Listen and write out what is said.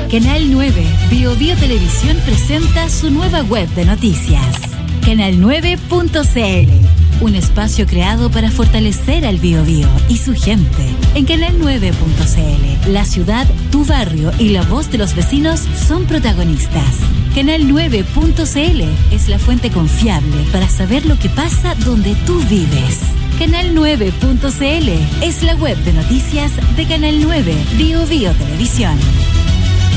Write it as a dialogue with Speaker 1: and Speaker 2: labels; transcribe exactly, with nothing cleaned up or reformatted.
Speaker 1: Canal nueve Bio Bio Televisión presenta su nueva web de noticias, canal nueve punto c l, un espacio creado para fortalecer al Bio Bio y su gente. En canal nueve punto c l, la ciudad, tu barrio y la voz de los vecinos son protagonistas. canal nueve punto c l es la fuente confiable para saber lo que pasa donde tú vives. canal nueve punto c l es la web de noticias de Canal nueve Bio Bio Televisión.